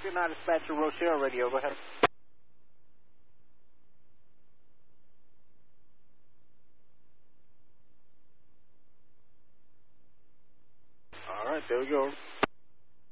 Good night, dispatcher Rochelle Radio. Go ahead. All right, there we go.